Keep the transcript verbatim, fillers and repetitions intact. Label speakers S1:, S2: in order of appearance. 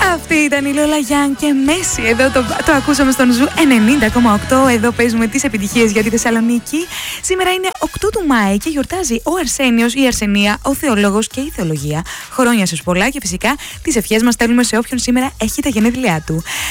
S1: Αυτή ήταν η Λόλα Γιάν και Μέση. Εδώ το, το ακούσαμε στον Ζου ενενήντα κόμμα οκτώ. Εδώ παίζουμε τις επιτυχίες για τη Θεσσαλονίκη. Σήμερα είναι οκτώ του Μάη και γιορτάζει ο Αρσένιος, η Αρσενία, ο Θεολόγος και η Θεολογία. Χρόνια σας πολλά και φυσικά τις ευχές μας στέλνουμε σε όποιον σήμερα έχει τα γενέθλιά του.